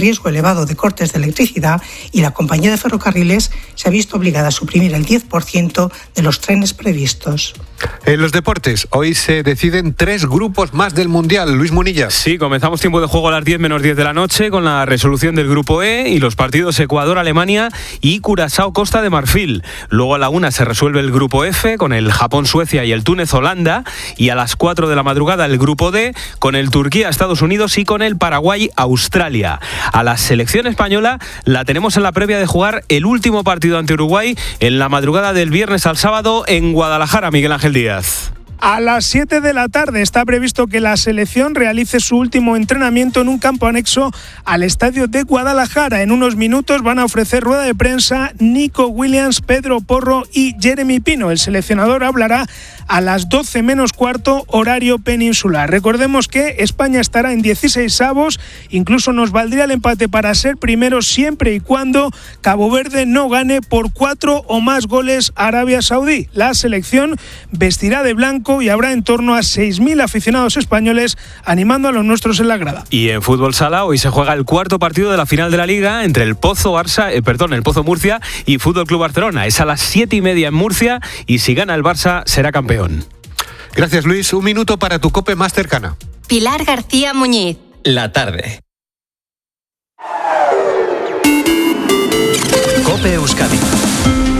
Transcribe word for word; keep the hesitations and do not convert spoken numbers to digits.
riesgo elevado de cortes de electricidad y la compañía de ferrocarriles se ha visto obligada a suprimir el diez por ciento de los trenes previstos. En los deportes, hoy se deciden tres grupos más del Mundial. Luis Munilla. Sí, comenzamos tiempo de juego a las diez menos diez de la noche con la resolución del grupo E y los partidos Ecuador-Alemania y Curazao-Costa de Marfil. Luego a la una se resuelve el grupo F con el Japón-Suecia y el Túnez-Holanda, y a las cuatro de la madrugada el grupo D con el Turquía-Estados Unidos y con el Paraguay-Australia. A la selección española la tenemos en la previa de jugar el último partido ante Uruguay en la madrugada del viernes al sábado en Guadalajara. Miguel Ángel Díaz. A las siete de la tarde está previsto que la selección realice su último entrenamiento en un campo anexo al estadio de Guadalajara. En unos minutos van a ofrecer rueda de prensa Nico Williams, Pedro Porro y Jeremy Pino. El seleccionador hablará a las doce menos cuarto, horario peninsular. Recordemos que España estará en dieciseisavos, incluso nos valdría el empate para ser primero siempre y cuando Cabo Verde no gane por cuatro o más goles a Arabia Saudí. La selección vestirá de blanco y habrá en torno a seis mil aficionados españoles animando a los nuestros en la grada. Y en fútbol sala hoy se juega el cuarto partido de la final de la Liga entre el Pozo Barça, eh, perdón, el Pozo Murcia y Fútbol Club Barcelona. Es a las siete y media en Murcia y si gana el Barça será campeón. Gracias, Luis. Un minuto para tu COPE más cercana. Pilar García Muñiz. La tarde. COPE Euskadi.